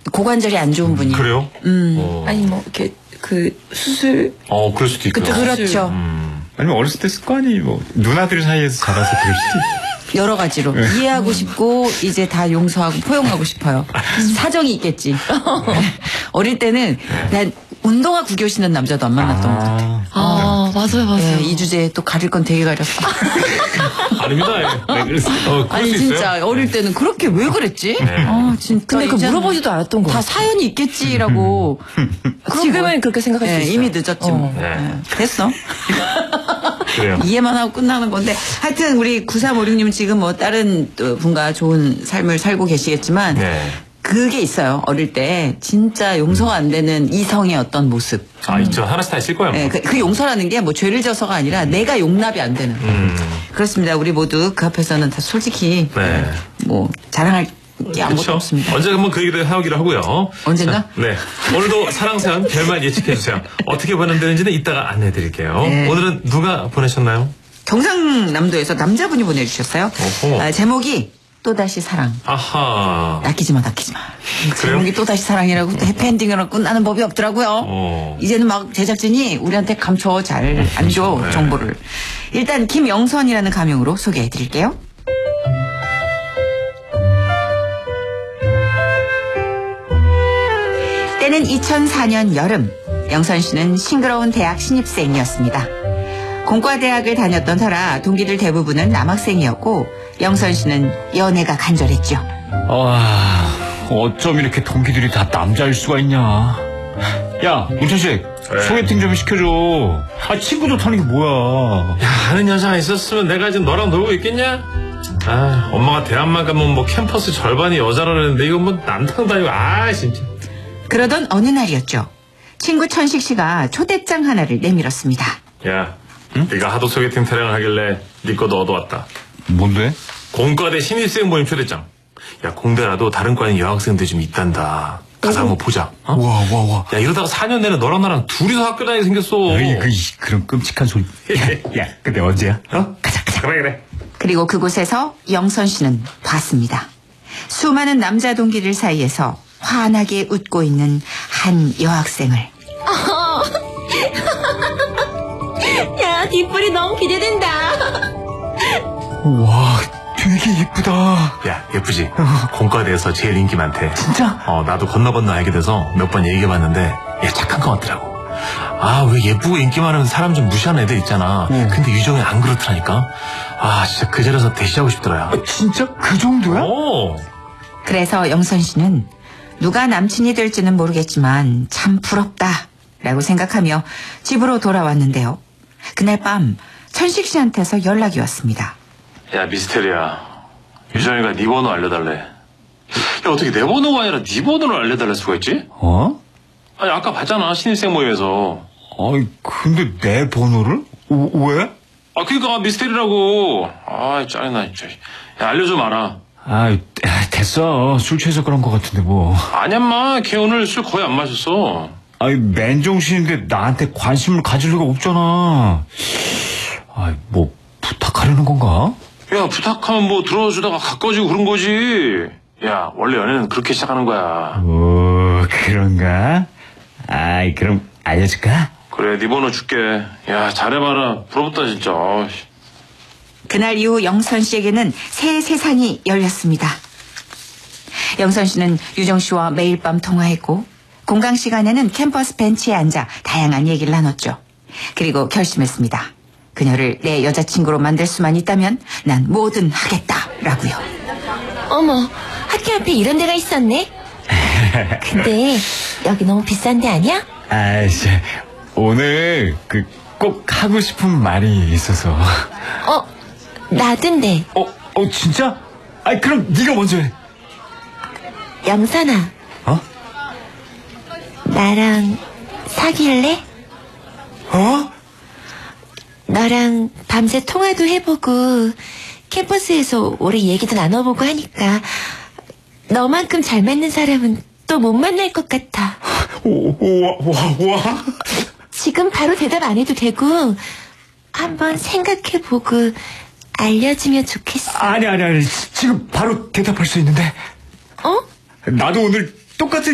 고관절이 안 좋은 분이. 그래요? 아니 뭐 이렇게 그 수술. 그럴 수도 있고. 그렇죠. 아니면 어렸을 때 습관이 뭐 누나들 사이에서 자라서 그럴 수도 여러 가지로 이해하고 싶고 이제 다 용서하고 포용하고 싶어요. 사정이 있겠지. 어릴 때는 난 운동화 구겨 신는 남자도 안 만났던 것 같아. 맞아요. 네, 이 주제에 또 가릴 건 되게 가렸어. 아닙니다. 네, 그래서 그럴 아니 수 진짜 있어요. 어릴 때는 그렇게 왜 그랬지? 진짜. 근데 그 이제는 물어보지도 않았던 거. 다 사연이 있겠지라고. 지금은 그렇게 생각할 수 네, 있어요. 이미 늦었지. 뭐. 네. 됐어. 그래요. 이해만 하고 끝나는 건데 하여튼 우리 9356님 지금 뭐 다른 또 분과 좋은 삶을 살고 계시겠지만 네. 그게 있어요. 어릴 때 진짜 용서가 안 되는 이성의 어떤 모습. 있죠. 하나씩 다 있을 거예요. 네, 그 용서라는 게 뭐 죄를 져서가 아니라 내가 용납이 안 되는. 그렇습니다. 우리 모두 그 앞에서는 다 솔직히 네. 뭐 자랑할 게 아무것도 그렇죠. 없습니다. 언제 한번 그 얘기를 하기로 하고요. 언젠가? 자, 네. 오늘도 사랑사연 별말 예측해주세요. 어떻게 보내드리는지는 이따가 안내해드릴게요. 네. 오늘은 누가 보내셨나요? 경상남도에서 남자분이 보내주셨어요. 어허. 제목이 또다시 사랑. 아하. 낚이지 마. 제목이 또다시 사랑이라고 또 해피엔딩이라고 끝나는 법이 없더라고요. 이제는 막 제작진이 우리한테 감춰 잘 안 줘 네. 정보를. 일단 김영선이라는 가명으로 소개해드릴게요. 때는 2004년 여름. 영선 씨는 싱그러운 대학 신입생이었습니다. 공과대학을 다녔던 터라 동기들 대부분은 남학생이었고 영선 씨는 연애가 간절했죠. 어쩜 이렇게 동기들이 다 남자일 수가 있냐. 야, 문천식, 소개팅 좀 시켜줘. 친구도 타는 게 뭐야. 야, 아는 여자가 있었으면 내가 지금 너랑 놀고 있겠냐? 엄마가 대학만 가면 뭐 캠퍼스 절반이 여자라는데 이거 뭐 남탕도 아니고 진짜. 그러던 어느 날이었죠. 친구 천식 씨가 초대장 하나를 내밀었습니다. 야, 네가 하도 소개팅 타령을 하길래 네 거도 얻어왔다. 뭔데? 공과대 신입생 모임 초대장. 야, 공대라도 다른 과는 여학생들이 좀 있단다. 가서 한번 보자. 와. 야, 이러다가 4년 내내 너랑 나랑 둘이서 학교 다니게 생겼어. 그런 끔찍한 소리. 야, 근데 언제야? 가자. 그래. 그리고 그곳에서 영선 씨는 봤습니다. 수많은 남자 동기들 사이에서 환하게 웃고 있는 한 여학생을. 야, 뒷불이 너무 기대된다. 와, 되게 예쁘다. 야, 예쁘지? 공과대에서 제일 인기 많대. 진짜? 나도 건너 알게 돼서 몇 번 얘기해봤는데 얘 착한 것 같더라고. 왜 예쁘고 인기 많은 사람 좀 무시하는 애들 있잖아. 근데 유정이 안 그렇더라니까. 진짜 그 자리에서 대시하고 싶더라. 진짜? 그 정도야? 그래서 영선 씨는 누가 남친이 될지는 모르겠지만 참 부럽다라고 생각하며 집으로 돌아왔는데요. 그날 밤 천식 씨한테서 연락이 왔습니다. 야, 미스테리야. 유정이가 네 번호 알려달래. 야, 어떻게 내 번호가 아니라 네 번호를 알려달랄 수가 있지? 아니, 아까 봤잖아, 신입생 모임에서. 근데 내 번호를? 왜? 그니까 미스테리라고. 짜증나, 진짜. 야, 알려줘 마라. 됐어. 술 취해서 그런 것 같은데 뭐. 아니야, 마. 걔 오늘 술 거의 안 마셨어. 맨정신인데 나한테 관심을 가질 리가 없잖아. 뭐 부탁하려는 건가? 야, 부탁하면 뭐 들어주다가 가까워지고 그런 거지. 야, 원래 연애는 그렇게 시작하는 거야. 그런가? 그럼 알려줄까? 그래, 네 번호 줄게. 야, 잘해봐라. 부럽다, 진짜. 그날 이후 영선 씨에게는 새 세상이 열렸습니다. 영선 씨는 유정 씨와 매일 밤 통화했고 공강 시간에는 캠퍼스 벤치에 앉아 다양한 얘기를 나눴죠. 그리고 결심했습니다. 그녀를 내 여자친구로 만들 수만 있다면 난 뭐든 하겠다라고요. 어머, 학교 앞에 이런 데가 있었네. 근데 여기 너무 비싼 데 아니야? 오늘 꼭 하고 싶은 말이 있어서. 나던데. 진짜? 그럼 네가 먼저 해. 영선아. 나랑 사귈래? 너랑 밤새 통화도 해보고 캠퍼스에서 오래 얘기도 나눠보고 하니까 너만큼 잘 맞는 사람은 또 못 만날 것 같아. 와. 지금 바로 대답 안 해도 되고 한번 생각해보고 알려주면 좋겠어. 아니. 지금 바로 대답할 수 있는데. 어? 나도 오늘 똑같은